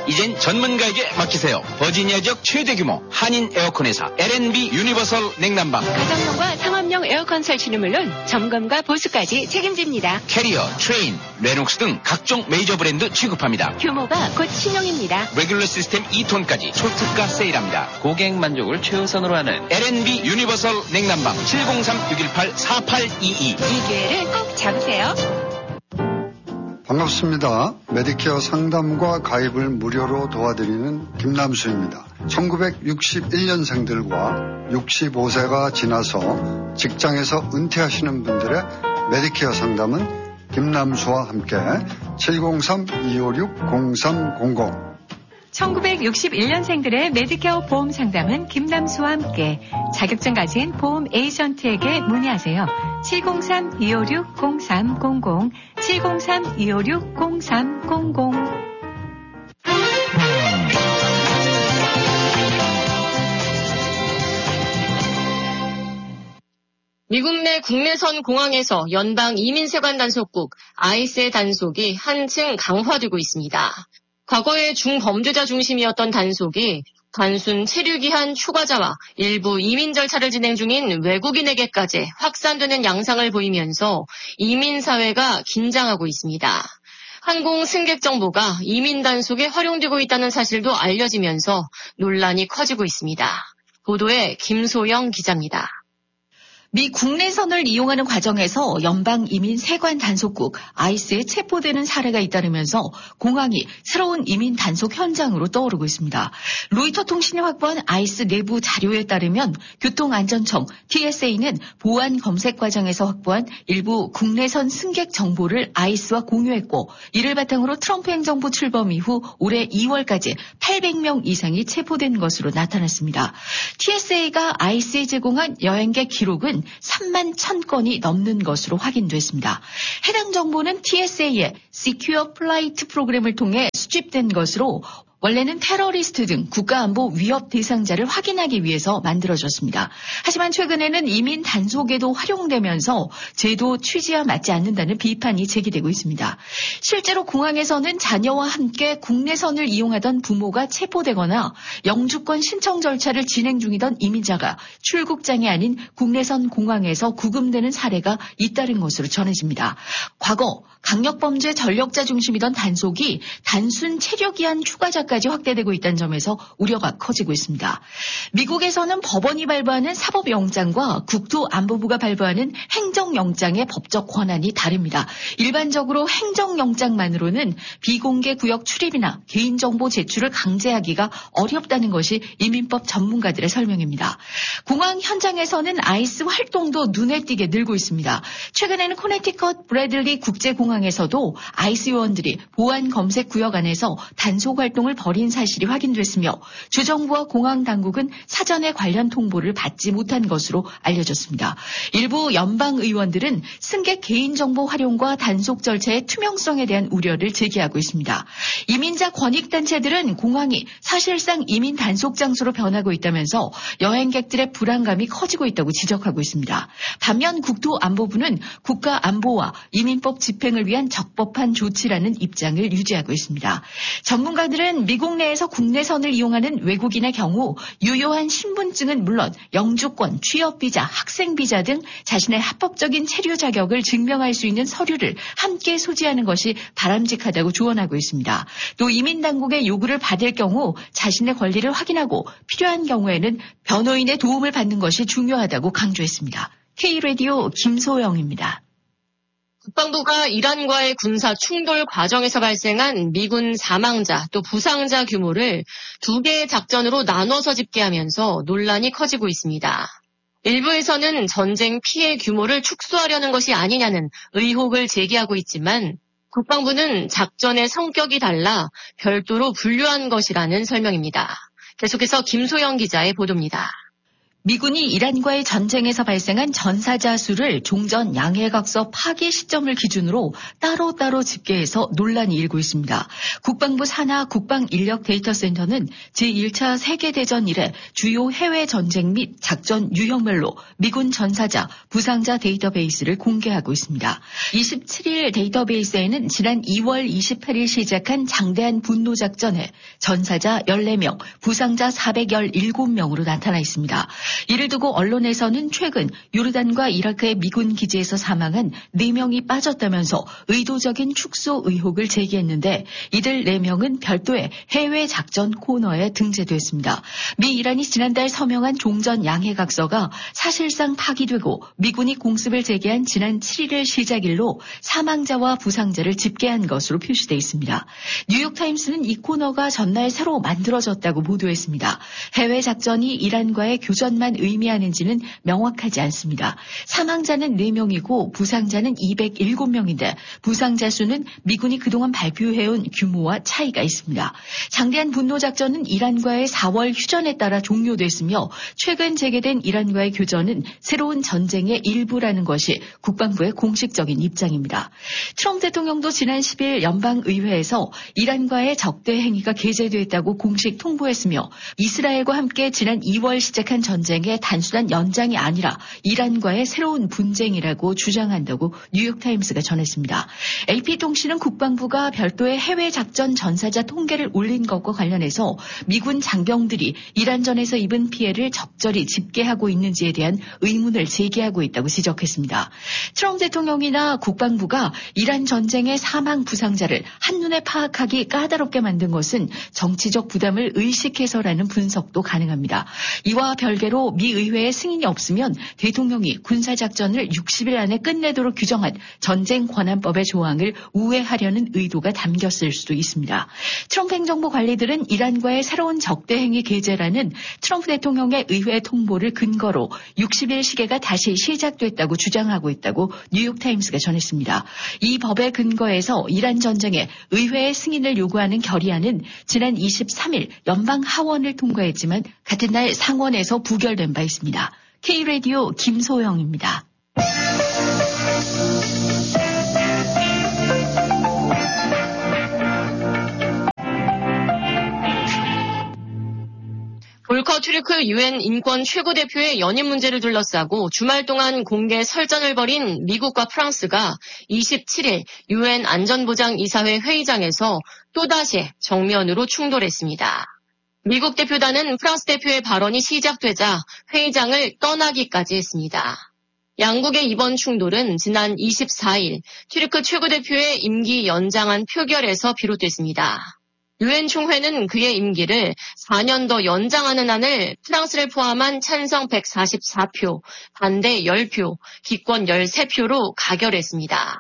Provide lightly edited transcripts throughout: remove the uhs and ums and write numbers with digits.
이젠 전문가에게 맡기세요. 버지니아 지역 최대 규모 한인 에어컨 회사 L&B 유니버설 냉난방. 가정용과 상업용 에어컨 설치는 물론 점검과 보수까지 책임집니다. 캐리어, 트레인, 레녹스 등 각종 메이저 브랜드 취급합니다. 규모가 곧 신용입니다. 레귤러 시스템 2톤까지 초특가 세일합니다. 고객 만족을 최우선으로 하는 L&B 유니버설 냉난방 703-618-4822. 이 기회를 꼭 잡으세요. 반갑습니다. 메디케어 상담과 가입을 무료로 도와드리는 김남수입니다. 1961년생들과 65세가 지나서 직장에서 은퇴하시는 분들의 메디케어 상담은 김남수와 함께 703-256-0300 1961년생들의 메디케어 보험 상담은 김남수와 함께 자격증 가진 보험 에이전트에게 문의하세요. 703-256-0300 703-256-0300 미국 내 국내선 공항에서 연방 이민세관 단속국 ICE의 단속이 한층 강화되고 있습니다. 과거에 중범죄자 중심이었던 단속이 단순 체류기한 추가자와 일부 이민 절차를 진행 중인 외국인에게까지 확산되는 양상을 보이면서 이민사회가 긴장하고 있습니다. 항공 승객 정보가 이민 단속에 활용되고 있다는 사실도 알려지면서 논란이 커지고 있습니다. 보도에 김소영 기자입니다. 미 국내선을 이용하는 과정에서 연방이민세관 단속국 ICE에 체포되는 사례가 잇따르면서 공항이 새로운 이민 단속 현장으로 떠오르고 있습니다. 로이터 통신이 확보한 ICE 내부 자료에 따르면 교통안전청 TSA는 보안 검색 과정에서 확보한 일부 국내선 승객 정보를 ICE와 공유했고 이를 바탕으로 트럼프 행정부 출범 이후 올해 2월까지 800명 이상이 체포된 것으로 나타났습니다. TSA가 ICE에 제공한 여행객 기록은 3만 1,000건이 넘는 것으로 확인됐습니다. 해당 정보는 TSA의 Secure Flight 프로그램을 통해 수집된 것으로 원래는 테러리스트 등 국가안보 위협 대상자를 확인하기 위해서 만들어졌습니다. 하지만 최근에는 이민 단속에도 활용되면서 제도 취지와 맞지 않는다는 비판이 제기되고 있습니다. 실제로 공항에서는 자녀와 함께 국내선을 이용하던 부모가 체포되거나 영주권 신청 절차를 진행 중이던 이민자가 출국장이 아닌 국내선 공항에서 구금되는 사례가 잇따른 것으로 전해집니다. 과거 강력범죄 전력자 중심이던 단속이 단순 체류기한 추가자까지 확대되고 있다는 점에서 우려가 커지고 있습니다. 미국에서는 법원이 발부하는 사법영장과 국토안보부가 발부하는 행정영장의 법적 권한이 다릅니다. 일반적으로 행정영장만으로는 비공개 구역 출입이나 개인정보 제출을 강제하기가 어렵다는 것이 이민법 전문가들의 설명입니다. 공항 현장에서는 ICE 활동도 눈에 띄게 늘고 있습니다. 최근에는 코네티컷 브래들리 국제공항에서도 ICE 요원들이 보안 검색 구역 안에서 단속 활동을 벌인 사실이 확인됐으며 주정부와 공항 당국은 사전에 관련 통보를 받지 못한 것으로 알려졌습니다. 일부 연방 의원들은 승객 개인정보 활용과 단속 절차의 투명성에 대한 우려를 제기하고 있습니다. 이민자 권익단체들은 공항이 사실상 이민 단속 장소로 변하고 있다면서 여행객들의 불안감이 커지고 있다고 지적하고 있습니다. 반면 국토안보부는 국가안보와 이민법 집행을 위한 적법한 조치라는 입장을 유지하고 있습니다. 전문가들은 미국 내에서 국내선을 이용하는 외국인의 경우 유효한 신분증은 물론 영주권, 취업비자, 학생비자 등 자신의 합법적인 체류 자격을 증명할 수 있는 서류를 함께 소지하는 것이 바람직하다고 조언하고 있습니다. 또 이민당국의 요구를 받을 경우 자신의 권리를 확인하고 필요한 경우에는 변호인의 도움을 받는 것이 중요하다고 강조했습니다. K라디오 김소영입니다. 국방부가 이란과의 군사 충돌 과정에서 발생한 미군 사망자 또 부상자 규모를 두 개의 작전으로 나눠서 집계하면서 논란이 커지고 있습니다. 일부에서는 전쟁 피해 규모를 축소하려는 것이 아니냐는 의혹을 제기하고 있지만 국방부는 작전의 성격이 달라 별도로 분류한 것이라는 설명입니다. 계속해서 김소영 기자의 보도입니다. 미군이 이란과의 전쟁에서 발생한 전사자 수를 종전 양해각서 파기 시점을 기준으로 따로따로 집계해서 논란이 일고 있습니다. 국방부 산하 국방인력데이터센터는 제1차 세계대전 이래 주요 해외 전쟁 및 작전 유형별로 미군 전사자, 부상자 데이터베이스를 공개하고 있습니다. 27일 데이터베이스에는 지난 2월 28일 시작한 장대한 분노 작전에 전사자 14명, 부상자 417명으로 나타나 있습니다. 이를 두고 언론에서는 최근 요르단과 이라크의 미군 기지에서 사망한 4명이 빠졌다면서 의도적인 축소 의혹을 제기했는데 이들 4명은 별도의 해외 작전 코너에 등재됐습니다. 미 이란이 지난달 서명한 종전 양해각서가 사실상 파기되고 미군이 공습을 재개한 지난 7일을 시작일로 사망자와 부상자를 집계한 것으로 표시돼 있습니다. 뉴욕타임스는 이 코너가 전날 새로 만들어졌다고 보도했습니다. 해외 작전이 이란과의 교전만 의미하는지는 명확하지 않습니다. 사망자는 4명이고 부상자는 207명인데 부상자 수는 미군이 그동안 발표해온 규모와 차이가 있습니다. 장대한 분노작전은 이란과의 4월 휴전에 따라 종료됐으며 최근 재개된 이란과의 교전은 새로운 전쟁의 일부라는 것이 국방부의 공식적인 입장입니다. 트럼프 대통령도 지난 10일 연방의회에서 이란과의 적대 행위가 게재됐다고 공식 통보했으며 이스라엘과 함께 지난 2월 시작한 전쟁의 단순한 연장이 아니라 이란과의 새로운 분쟁이라고 주장한다고 뉴욕타임스가 전했습니다. AP통신은 국방부가 별도의 해외 작전 전사자 통계를 올린 것과 관련해서 미군 장병들이 이란전에서 입은 피해를 적절히 집계하고 있는지에 대한 의문을 제기하고 있다고 지적했습니다. 트럼프 대통령이나 국방부가 이란 전쟁의 사망 부상자를 한눈에 파악하기 까다롭게 만든 것은 정치적 부담을 의식해서라는 분석도 가능합니다. 이와 별개로 미 의회의 승인이 없으면 대통령이 군사작전을 60일 안에 끝내도록 규정한 전쟁 관한법의 조항을 우회하려는 의도가 담겼을 수도 있습니다. 트럼프 행정부 관리들은 이란과의 새로운 적대 행위 게재라는 트럼프 대통령의 의회 통보를 근거로 60일 시계가 다시 시작됐다고 주장하고 있다고 뉴욕타임스가 전했습니다. 이 법의 근거에서 이란 전쟁에 의회의 승인을 요구하는 결의안은 지난 23일 연방 하원을 통과했지만 같은 날 상원에서 부결된 바 있습니다. K라디오 김소영입니다. 볼커 튀르크 유엔 인권 최고대표의 연임 문제를 둘러싸고 주말 동안 공개 설전을 벌인 미국과 프랑스가 27일 유엔 안전보장이사회 회의장에서 또다시 정면으로 충돌했습니다. 미국 대표단은 프랑스 대표의 발언이 시작되자 회의장을 떠나기까지 했습니다. 양국의 이번 충돌은 지난 24일 튀르크 최고대표의 임기 연장안 표결에서 비롯됐습니다. 유엔 총회는 그의 임기를 4년 더 연장하는 안을 프랑스를 포함한 찬성 144표, 반대 10표, 기권 13표로 가결했습니다.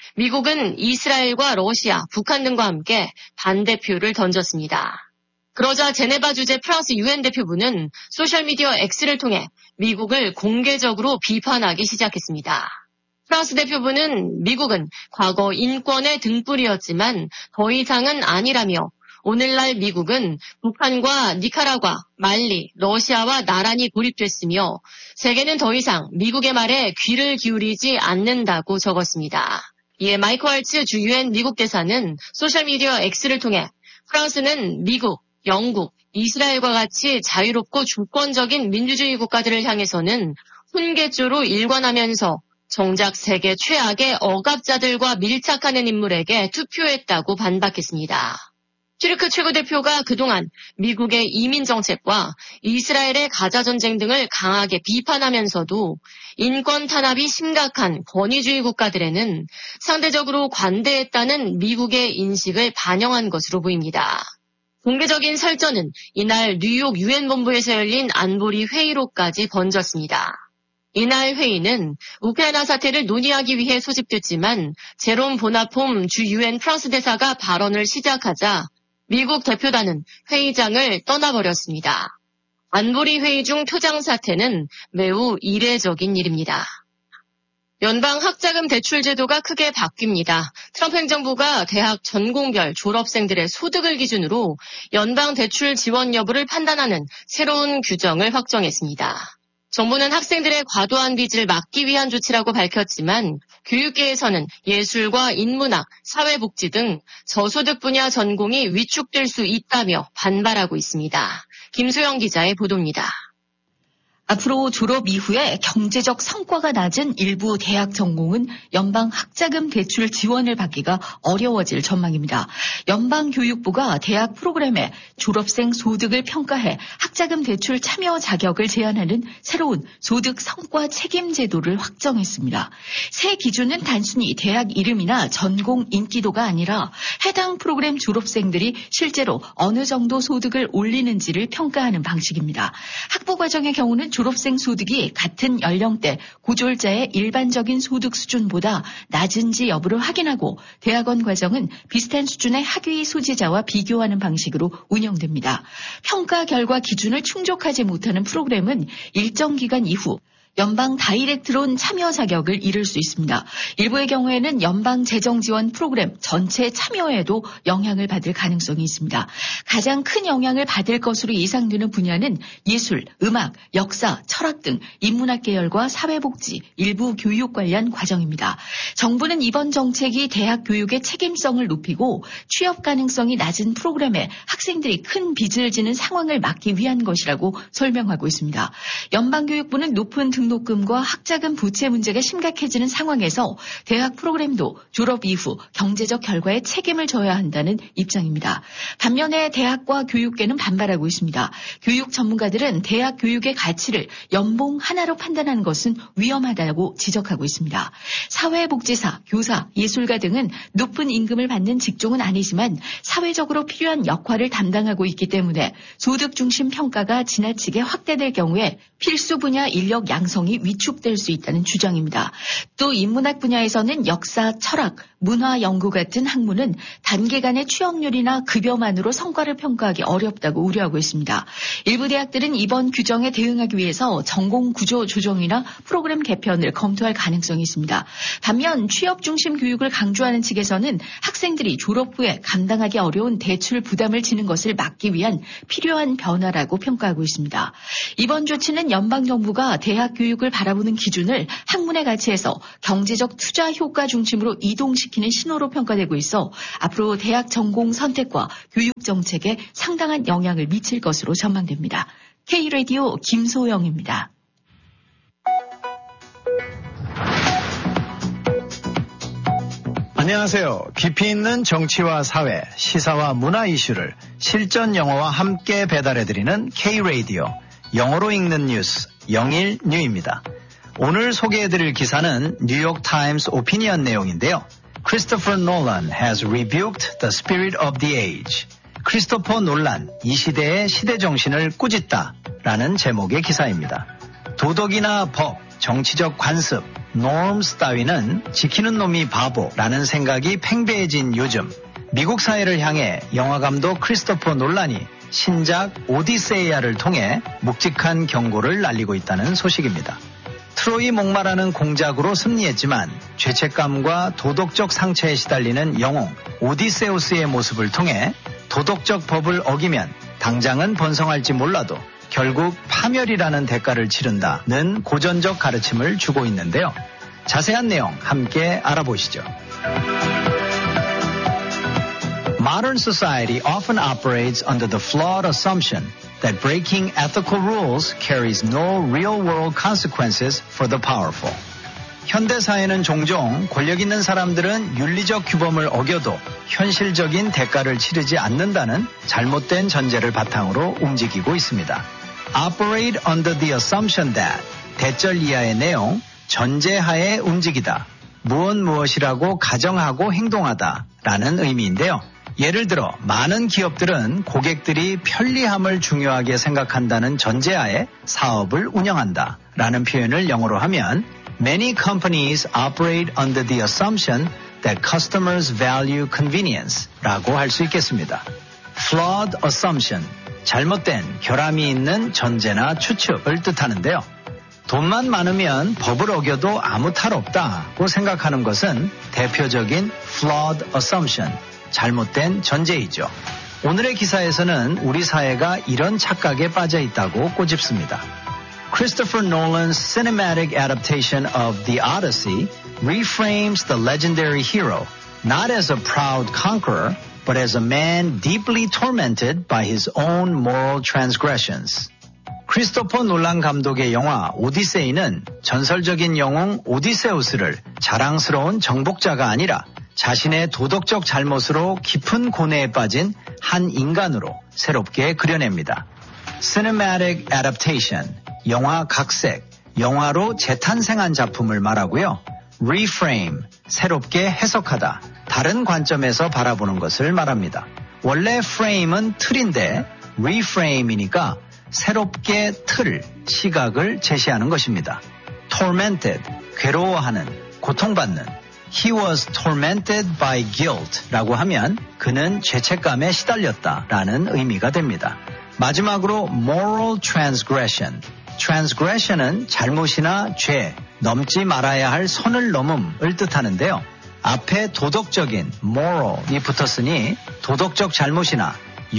미국은 이스라엘과 러시아, 북한 등과 함께 반대표를 던졌습니다. 그러자 제네바 주재 프랑스 유엔 대표부는 소셜미디어 X를 통해 미국을 공개적으로 비판하기 시작했습니다. 프랑스 대표부는 미국은 과거 인권의 등불이었지만 더 이상은 아니라며 오늘날 미국은 북한과 니카라과, 말리, 러시아와 나란히 고립됐으며 세계는 더 이상 미국의 말에 귀를 기울이지 않는다고 적었습니다. 이에 마이크 왈츠 주 유엔 미국 대사는 소셜미디어 X를 통해 프랑스는 미국, 영국, 이스라엘과 같이 자유롭고 주권적인 민주주의 국가들을 향해서는 훈계조로 일관하면서 정작 세계 최악의 억압자들과 밀착하는 인물에게 투표했다고 반박했습니다. 튀르크 최고대표가 그동안 미국의 이민정책과 이스라엘의 가자전쟁 등을 강하게 비판하면서도 인권 탄압이 심각한 권위주의 국가들에는 상대적으로 관대했다는 미국의 인식을 반영한 것으로 보입니다. 공개적인 설전은 이날 뉴욕 유엔 본부에서 열린 안보리 회의로까지 번졌습니다. 이날 회의는 우크라이나 사태를 논의하기 위해 소집됐지만 제롬 보나폼 주 유엔 프랑스 대사가 발언을 시작하자 미국 대표단은 회의장을 떠나버렸습니다. 안보리 회의 중 표장 사태는 매우 이례적인 일입니다. 연방 학자금 대출 제도가 크게 바뀝니다. 트럼프 행정부가 대학 전공별 졸업생들의 소득을 기준으로 연방 대출 지원 여부를 판단하는 새로운 규정을 확정했습니다. 정부는 학생들의 과도한 빚을 막기 위한 조치라고 밝혔지만 교육계에서는 예술과 인문학, 사회복지 등 저소득 분야 전공이 위축될 수 있다며 반발하고 있습니다. 김소영 기자의 보도입니다. 앞으로 졸업 이후에 경제적 성과가 낮은 일부 대학 전공은 연방 학자금 대출 지원을 받기가 어려워질 전망입니다. 연방교육부가 대학 프로그램에 졸업생 소득을 평가해 학자금 대출 참여 자격을 제한하는 새로운 소득 성과 책임 제도를 확정했습니다. 새 기준은 단순히 대학 이름이나 전공 인기도가 아니라 해당 프로그램 졸업생들이 실제로 어느 정도 소득을 올리는지를 평가하는 방식입니다. 학부 과정의 경우는 졸업생 소득이 같은 연령대 고졸자의 일반적인 소득 수준보다 낮은지 여부를 확인하고 대학원 과정은 비슷한 수준의 학위 소지자와 비교하는 방식으로 운영됩니다. 평가 결과 기준을 충족하지 못하는 프로그램은 일정 기간 이후 연방 다이렉트론 참여 자격을 잃을 수 있습니다. 일부의 경우에는 연방 재정 지원 프로그램 전체 참여에도 영향을 받을 가능성이 있습니다. 가장 큰 영향을 받을 것으로 예상되는 분야는 예술, 음악, 역사, 철학 등 인문학 계열과 사회복지, 일부 교육 관련 과정입니다. 정부는 이번 정책이 대학 교육의 책임성을 높이고 취업 가능성이 낮은 프로그램에 학생들이 큰 빚을 지는 상황을 막기 위한 것이라고 설명하고 있습니다. 연방교육부는 높은 등록금과 학자금 부채 문제가 심각해지는 상황에서 대학 프로그램도 졸업 이후 경제적 결과에 책임을 져야 한다는 입장입니다. 반면에 대학과 교육계는 반발하고 있습니다. 교육 전문가들은 대학 교육의 가치를 연봉 하나로 판단하는 것은 위험하다고 지적하고 있습니다. 사회복지사, 교사, 예술가 등은 높은 임금을 받는 직종은 아니지만 사회적으로 필요한 역할을 담당하고 있기 때문에 소득 중심 평가가 지나치게 확대될 경우에 필수 분야 인력 양성이 위축될 수 있다는 주장입니다. 또 인문학 분야에서는 역사, 철학, 문화 연구 같은 학문은 단기간의 취업률이나 급여만으로 성과를 평가하기 어렵다고 우려하고 있습니다. 일부 대학들은 이번 규정에 대응하기 위해서 전공 구조 조정이나 프로그램 개편을 검토할 가능성이 있습니다. 반면 취업 중심 교육을 강조하는 측에서는 학생들이 졸업 후에 감당하기 어려운 대출 부담을 지는 것을 막기 위한 필요한 변화라고 평가하고 있습니다. 이번 조치는 연방정부가 대학 교육을 바라보는 기준을 학문의 가치에서 경제적 투자 효과 중심으로 이동시키는 신호로 평가되고 있어 앞으로 대학 전공 선택과 교육 정책에 상당한 영향을 미칠 것으로 전망됩니다. K라디오 김소영입니다. 안녕하세요. 깊이 있는 정치와 사회, 시사와 문화 이슈를 실전 영어와 함께 배달해드리는 K라디오 영어로 읽는 뉴스 영일뉴입니다. 오늘 소개해드릴 기사는 뉴욕 타임스 오피니언 내용인데요. Christopher Nolan has rebuked the spirit of the age. 크리스토퍼 놀란, 이 시대의 시대정신을 꾸짖다 라는 제목의 기사입니다. 도덕이나 법, 정치적 관습, norms 따위는 지키는 놈이 바보라는 생각이 팽배해진 요즘 미국 사회를 향해 영화감독 크리스토퍼 놀란이 신작 오디세이아를 통해 묵직한 경고를 날리고 있다는 소식입니다. 트로이 목마라는 공작으로 승리했지만 죄책감과 도덕적 상처에 시달리는 영웅 오디세우스의 모습을 통해 도덕적 법을 어기면 당장은 번성할지 몰라도 결국 파멸이라는 대가를 치른다는 고전적 가르침을 주고 있는데요. 자세한 내용 함께 알아보시죠. Modern society often operates under the flawed assumption that breaking ethical rules carries no real-world consequences for the powerful. 현대사회는 종종 권력 있는 사람들은 윤리적 규범을 어겨도 현실적인 대가를 치르지 않는다는 잘못된 전제를 바탕으로 움직이고 있습니다. Operate under the assumption that 대절 이하의 내용, 전제하에 움직이다, 무엇이라고 가정하고 행동하다 라는 의미인데요. 예를 들어 많은 기업들은 고객들이 편리함을 중요하게 생각한다는 전제하에 사업을 운영한다 라는 표현을 영어로 하면 Many companies operate under the assumption that customers value convenience 라고 할 수 있겠습니다. Flawed assumption, 잘못된 결함이 있는 전제나 추측을 뜻하는데요. 돈만 많으면 법을 어겨도 아무 탈 없다고 생각하는 것은 대표적인 flawed assumption, 잘못된 전제이죠. 오늘의 기사에서는 우리 사회가 이런 착각에 빠져 있다고 꼬집습니다. Christopher Nolan's cinematic adaptation of The Odyssey reframes the legendary hero not as a proud conqueror, but as a man deeply tormented by his own moral transgressions. 크리스토퍼 놀란 감독의 영화 오디세이는 전설적인 영웅 오디세우스를 자랑스러운 정복자가 아니라 자신의 도덕적 잘못으로 깊은 고뇌에 빠진 한 인간으로 새롭게 그려냅니다. Cinematic adaptation, 영화 각색, 영화로 재탄생한 작품을 말하고요. Reframe, 새롭게 해석하다, 다른 관점에서 바라보는 것을 말합니다. 원래 frame은 틀인데 reframe이니까 새롭게 틀, 시각을 제시하는 것입니다. Tormented, 괴로워하는, 고통받는. He was tormented by guilt 라고 하면 그는 죄책감에 시달렸다 라는 의미가 됩니다. 마지막으로 moral transgression. transgression은 잘못이나 죄, 넘지 말아야 할 선을 넘음을 뜻하는데요. 앞에 도덕적인 moral이 붙었으니 도덕적 잘못이나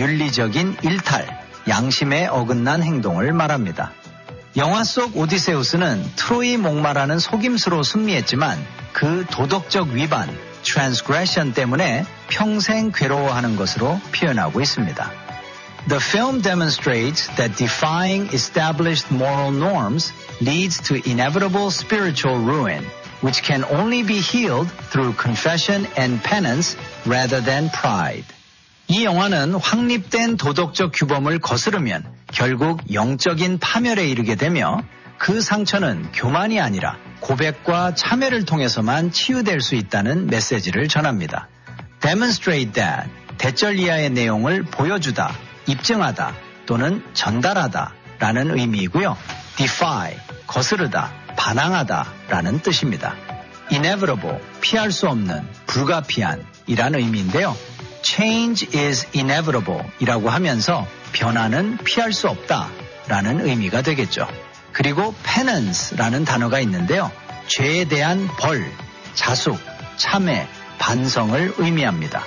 윤리적인 일탈, 양심에 어긋난 행동을 말합니다. 영화 속 오디세우스는 트로이 목마라는 속임수로 승리했지만 그 도덕적 위반, transgression 때문에 평생 괴로워하는 것으로 표현하고 있습니다. The film demonstrates that defying established moral norms leads to inevitable spiritual ruin, which can only be healed through confession and penance rather than pride. 이 영화는 확립된 도덕적 규범을 거스르면 결국 영적인 파멸에 이르게 되며 그 상처는 교만이 아니라 고백과 참회를 통해서만 치유될 수 있다는 메시지를 전합니다. Demonstrate that, 대절 이하의 내용을 보여주다, 입증하다 또는 전달하다 라는 의미이고요. Defy, 거스르다, 반항하다 라는 뜻입니다. Inevitable, 피할 수 없는, 불가피한 이라는 의미인데요. Change is inevitable 이라고 하면서 변화는 피할 수 없다 라는 의미가 되겠죠. 그리고 penance라는 단어가 있는데요. 죄에 대한 벌, 자숙, 참회, 반성을 의미합니다.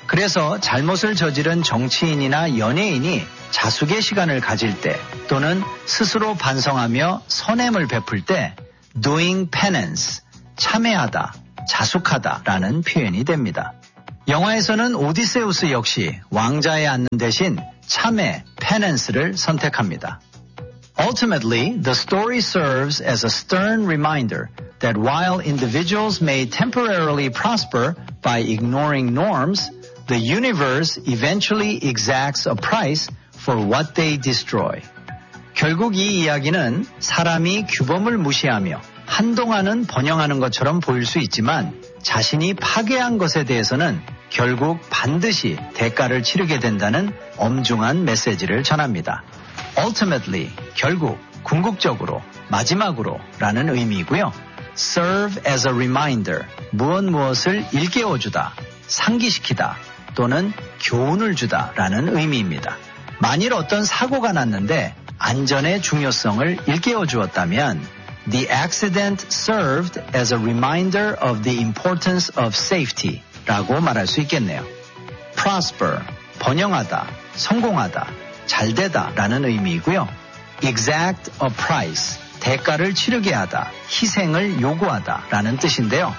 그래서 잘못을 저지른 정치인이나 연예인이 자숙의 시간을 가질 때 또는 스스로 반성하며 선행을 베풀 때 doing penance, 참회하다, 자숙하다 라는 표현이 됩니다. 영화에서는 오디세우스 역시 왕자에 앉는 대신 참회, penance를 선택합니다. Ultimately, the story serves as a stern reminder that while individuals may temporarily prosper by ignoring norms, the universe eventually exacts a price for what they destroy. 결국 이 이야기는 사람이 규범을 무시하며 한동안은 번영하는 것처럼 보일 수 있지만 자신이 파괴한 것에 대해서는 결국 반드시 대가를 치르게 된다는 엄중한 메시지를 전합니다. Ultimately, 결국, 궁극적으로, 마지막으로 라는 의미이고요. Serve as a reminder, 무엇을 일깨워주다, 상기시키다 또는 교훈을 주다 라는 의미입니다. 만일 어떤 사고가 났는데 안전의 중요성을 일깨워 주었다면 The accident served as a reminder of the importance of safety 라고 말할 수 있겠네요. Prosper, 번영하다, 성공하다, 잘되다 라는 의미이고요. Exact a price, 대가를 치르게 하다, 희생을 요구하다 라는 뜻인데요.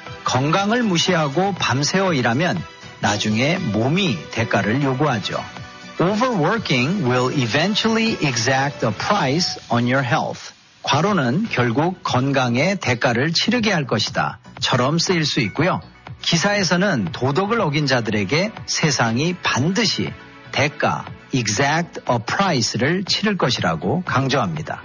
건강을 무시하고 밤새워 일하면 나중에 몸이 대가를 요구하죠. Overworking will eventually exact a price on your health. 과로는 결국 건강에 대가를 치르게 할 것이다 처럼 쓰일 수 있고요. 기사에서는 도덕을 어긴 자들에게 세상이 반드시 대가, exact a price를 치를 것이라고 강조합니다.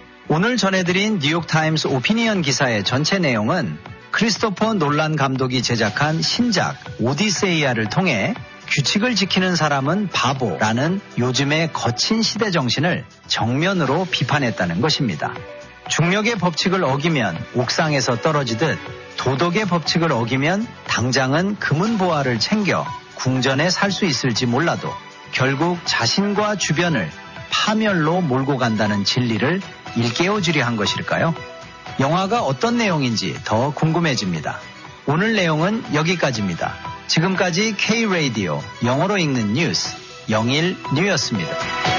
오늘 전해드린 뉴욕타임스 오피니언 기사의 전체 내용은 크리스토퍼 놀란 감독이 제작한 신작 오디세이아를 통해 규칙을 지키는 사람은 바보라는 요즘의 거친 시대 정신을 정면으로 비판했다는 것입니다. 중력의 법칙을 어기면 옥상에서 떨어지듯 도덕의 법칙을 어기면 당장은 금은보화를 챙겨 궁전에 살 수 있을지 몰라도 결국 자신과 주변을 파멸로 몰고 간다는 진리를 일깨워주려 한 것일까요? 영화가 어떤 내용인지 더 궁금해집니다. 오늘 내용은 여기까지입니다. 지금까지 K-Radio 영어로 읽는 뉴스 영일뉴였습니다.